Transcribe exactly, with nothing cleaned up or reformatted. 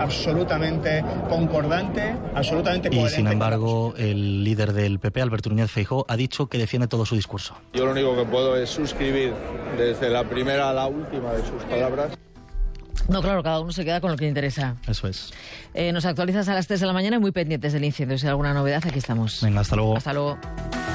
absolutamente concordante, absolutamente coherente. Y sin embargo, el líder del P P, Alberto Núñez Feijóo, ha dicho que defiende todo su discurso. Yo lo único que puedo es suscribir desde la primera a la última de sus palabras. No, claro, cada uno se queda con lo que le interesa. Eso es. Eh, nos actualizas a las tres de la mañana y muy pendientes del incendio. Si hay alguna novedad, aquí estamos. Venga, hasta luego. Hasta luego.